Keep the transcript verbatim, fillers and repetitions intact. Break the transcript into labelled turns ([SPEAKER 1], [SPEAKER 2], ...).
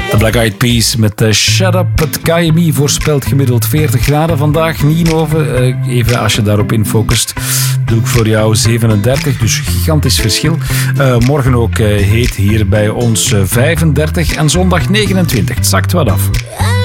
[SPEAKER 1] De Black Eyed Peas met uh, Shut Up. Het K M I voorspelt gemiddeld veertig graden vandaag. Nienhoven, uh, even als je daarop infocust, doe ik voor jou zevenendertig, dus gigantisch verschil. Uh, morgen ook uh, heet hier bij ons uh, vijfendertig en zondag negenentwintig. Het zakt wat af.